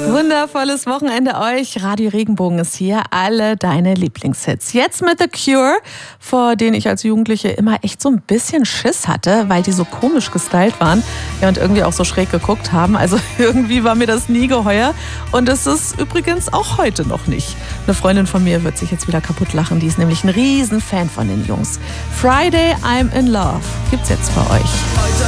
Wundervolles Wochenende euch. Radio Regenbogen ist hier. Alle deine Lieblingshits. Jetzt mit The Cure, vor denen ich als Jugendliche immer echt so ein bisschen Schiss hatte, weil die so komisch gestylt waren, ja, und irgendwie auch so schräg geguckt haben. Also irgendwie war mir das nie geheuer. Und es ist übrigens auch heute noch nicht. Eine Freundin von mir wird sich jetzt wieder kaputt lachen. Die ist nämlich ein Riesenfan von den Jungs. Friday, I'm in Love gibt's jetzt für euch.